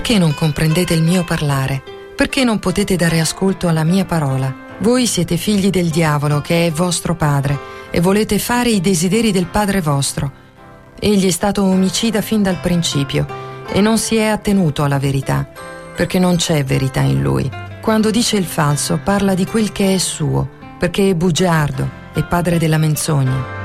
Perché non comprendete il mio parlare? Perché non potete dare ascolto alla mia parola? Voi siete figli del diavolo, che è vostro padre, e volete fare i desideri del padre vostro. Egli è stato omicida fin dal principio e non si è attenuto alla verità, perché non c'è verità in lui. Quando dice il falso, parla di quel che è suo, perché è bugiardo e padre della menzogna.